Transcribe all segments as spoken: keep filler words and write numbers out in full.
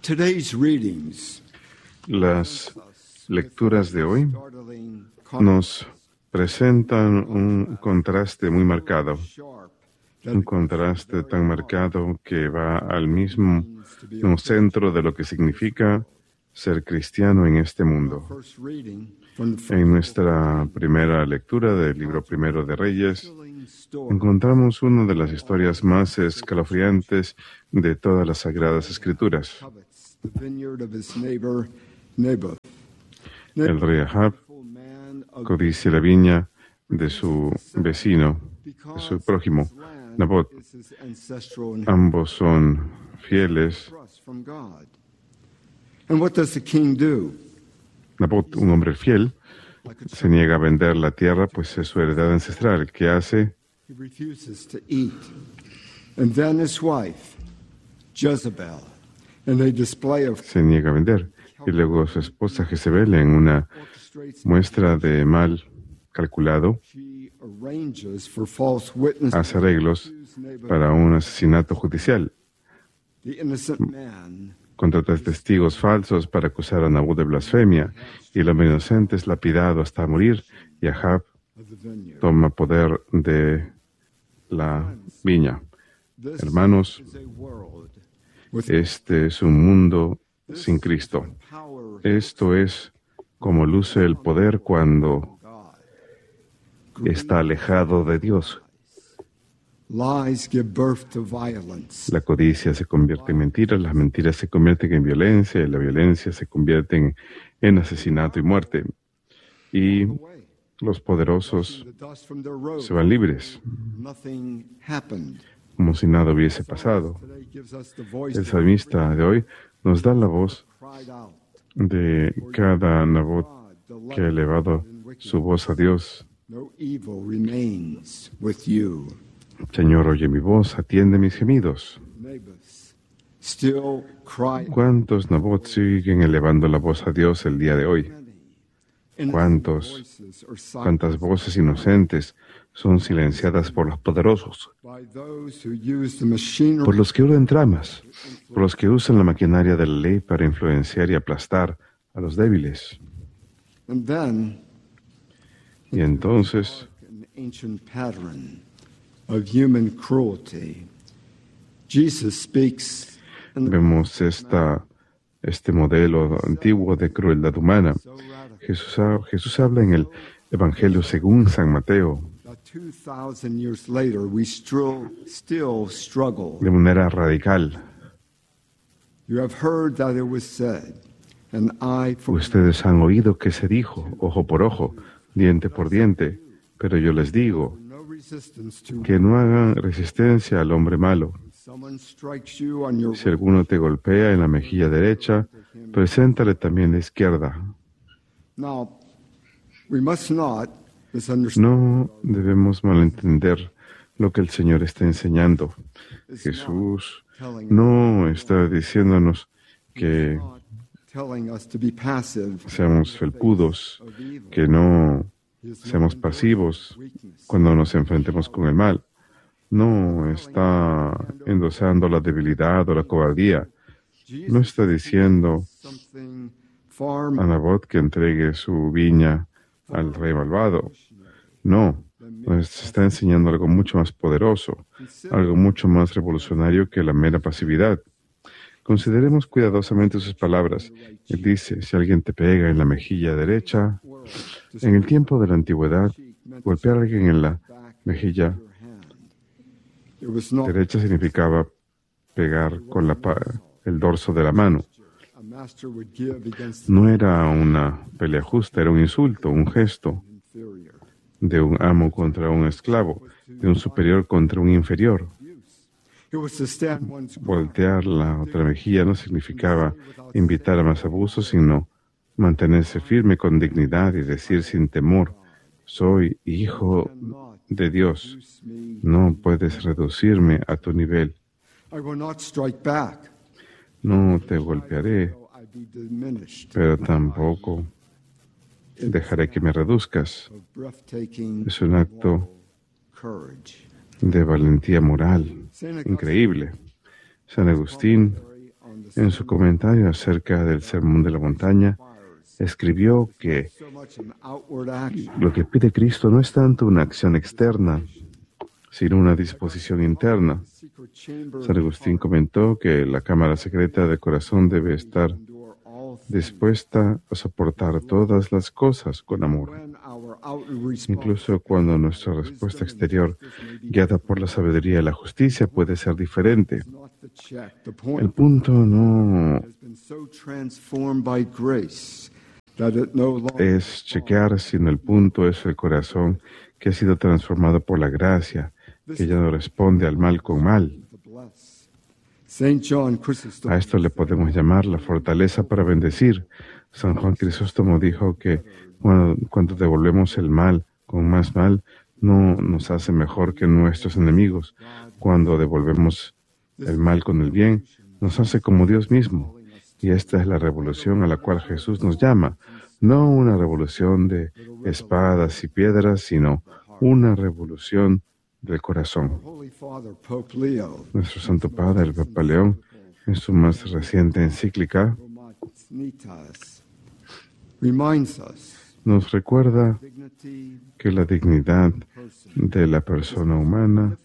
Las lecturas de hoy nos presentan un contraste muy marcado, un contraste tan marcado que va al mismo no, centro de lo que significa ser cristiano en este mundo. En nuestra primera lectura del libro primero de Reyes, encontramos una de las historias más escalofriantes de todas las Sagradas Escrituras. El rey Ahab codicia la viña de su vecino, de su prójimo, Nabot. Ambos son fieles. Nabot, un hombre fiel, se niega a vender la tierra, pues es su heredad ancestral. ¿Qué hace? Se niega a vender. Y luego su esposa Jezebel, en una muestra de mal calculado, hace arreglos para un asesinato judicial. Contrata testigos falsos para acusar a Nabot de blasfemia, y el hombre inocente es lapidado hasta morir, y Ahab toma poder de la viña. Hermanos, este es un mundo sin Cristo. Esto es como luce el poder cuando está alejado de Dios. La codicia se convierte en mentira, las mentiras se convierten en violencia, y la violencia se convierte en, en asesinato y muerte. Y los poderosos se van libres, como si nada hubiese pasado. El salmista de hoy nos da la voz de cada Nabot que ha elevado su voz a Dios. Señor, oye mi voz, atiende mis gemidos. ¿Cuántos Nabot siguen elevando la voz a Dios el día de hoy? ¿Cuántos, cuántas voces inocentes son silenciadas por los poderosos, por los que urden tramas, por los que usan la maquinaria de la ley para influenciar y aplastar a los débiles? Y entonces vemos esta, este modelo antiguo de crueldad humana. Jesús, Jesús habla en el Evangelio según San Mateo de manera radical. Ustedes han oído que se dijo, ojo por ojo, diente por diente, pero yo les digo que no hagan resistencia al hombre malo. Si alguno te golpea en la mejilla derecha, preséntale también la izquierda. No debemos malentender lo que el Señor está enseñando. Jesús no está diciéndonos que seamos felpudos, que no seamos pasivos cuando nos enfrentemos con el mal. No está endosando la debilidad o la cobardía. No está diciendo a Nabot que entregue su viña al rey malvado. No, nos está enseñando algo mucho más poderoso, algo mucho más revolucionario que la mera pasividad. Consideremos cuidadosamente sus palabras. Él dice, si alguien te pega en la mejilla derecha, en el tiempo de la antigüedad, golpear a alguien en la mejilla derecha significaba pegar con la, el dorso de la mano. No era una pelea justa, era un insulto, un gesto de un amo contra un esclavo, de un superior contra un inferior. Voltear la otra mejilla no significaba invitar a más abusos, sino mantenerse firme con dignidad y decir sin temor, soy hijo de Dios. No puedes reducirme a tu nivel. No te golpearé, pero tampoco dejaré que me reduzcas. Es un acto de valentía moral increíble. San Agustín En su comentario acerca del Sermón de la Montaña, escribió que lo que pide Cristo no es tanto una acción externa, sino una disposición interna. San Agustín comentó que la cámara secreta del corazón debe estar dispuesta a soportar todas las cosas con amor. Incluso cuando nuestra respuesta exterior, guiada por la sabiduría y la justicia, puede ser diferente. El punto no es chequear, sino el punto es el corazón que ha sido transformado por la gracia, que ya no responde al mal con mal. A esto le podemos llamar la fortaleza para bendecir. San Juan Crisóstomo dijo que cuando, cuando devolvemos el mal con más mal, no nos hace mejor que nuestros enemigos. Cuando devolvemos el mal con el bien, nos hace como Dios mismo. Y esta es la revolución a la cual Jesús nos llama. No una revolución de espadas y piedras, sino una revolución del corazón. Nuestro Santo Padre, el Papa León, en su más reciente encíclica, nos recuerda que la dignidad de la persona humana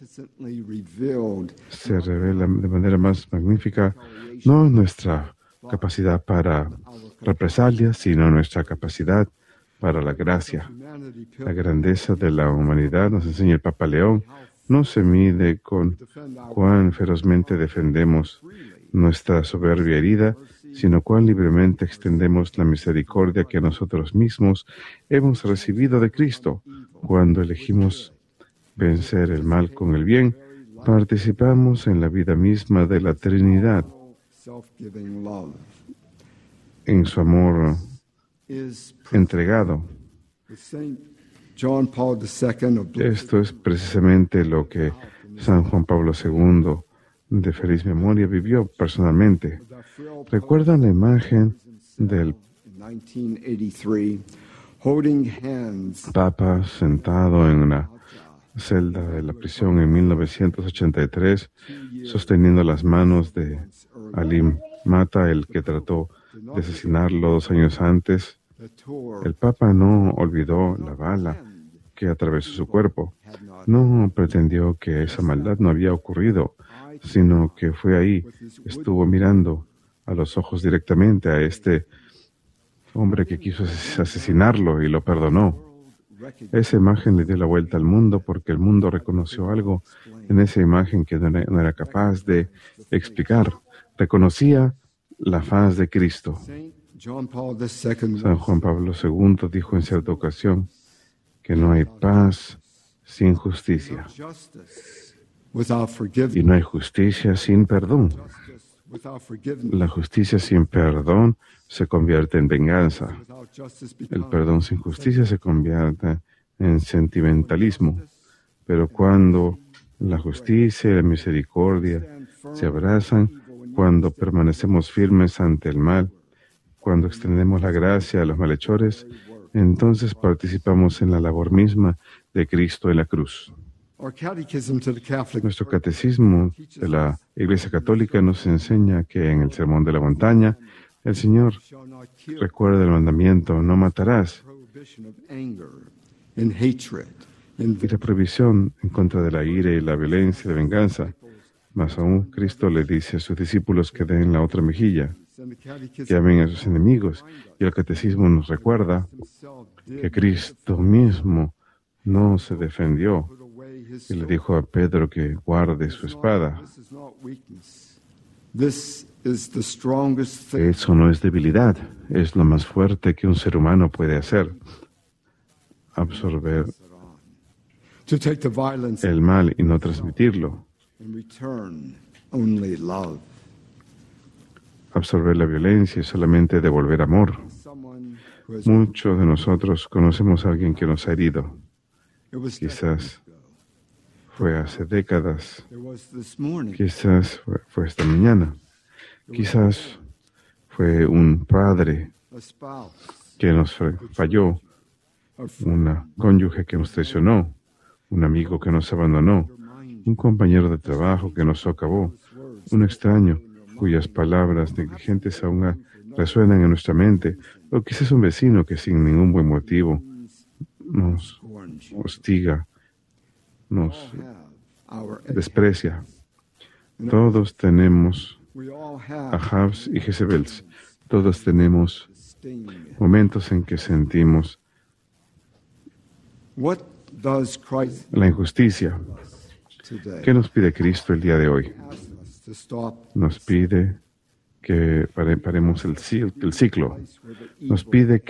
se revela de manera más magnífica, no en nuestra capacidad para represalias, sino nuestra capacidad para la gracia. La grandeza de la humanidad, nos enseña el Papa León, no se mide con cuán ferozmente defendemos nuestra soberbia herida, sino cuán libremente extendemos la misericordia que nosotros mismos hemos recibido de Cristo. Cuando elegimos vencer el mal con el bien, participamos en la vida misma de la Trinidad, en su amor entregado. Esto es precisamente lo que San Juan Pablo segundo, de feliz memoria, vivió personalmente. ¿Recuerdan la imagen del Papa sentado en una celda de la prisión en mil novecientos ochenta y tres, sosteniendo las manos de Alim Mata, el que trató de asesinarlo dos años antes? El Papa no olvidó la bala que atravesó su cuerpo. No pretendió que esa maldad no había ocurrido, sino que fue ahí, estuvo mirando a los ojos directamente a este hombre que quiso asesinarlo y lo perdonó. Esa imagen le dio la vuelta al mundo porque el mundo reconoció algo en esa imagen que no era, no era capaz de explicar. Reconocía la faz de Cristo. San Juan Pablo segundo dijo en cierta ocasión que no hay paz sin justicia y no hay justicia sin perdón. La justicia sin perdón se convierte en venganza. El perdón sin justicia se convierte en sentimentalismo. Pero cuando la justicia y la misericordia se abrazan, cuando permanecemos firmes ante el mal, cuando extendemos la gracia a los malhechores, entonces participamos en la labor misma de Cristo en la cruz. Nuestro catecismo de la Iglesia Católica nos enseña que en el Sermón de la Montaña el Señor recuerda el mandamiento: no matarás, y la prohibición en contra de la ira y la violencia y la venganza. Más aún, Cristo le dice a sus discípulos que den la otra mejilla, que amen a sus enemigos. Y el catecismo nos recuerda que Cristo mismo no se defendió y le dijo a Pedro que guarde su espada. Eso no es debilidad, es lo más fuerte que un ser humano puede hacer. Absorber el mal y no transmitirlo. Absorber la violencia y solamente devolver amor. Muchos de nosotros conocemos a alguien que nos ha herido. Quizás fue hace décadas, quizás fue, fue esta mañana, quizás fue un padre que nos falló, una cónyuge que nos traicionó, un amigo que nos abandonó, un compañero de trabajo que nos socavó, un extraño, cuyas palabras negligentes aún resuenan en nuestra mente, o quizás un vecino que sin ningún buen motivo nos hostiga, nos desprecia. Todos tenemos Ahabs y Jezebels. Todos tenemos momentos en que sentimos la injusticia. ¿Qué nos pide Cristo el día de hoy? Nos pide que paremos el ciclo. Nos pide que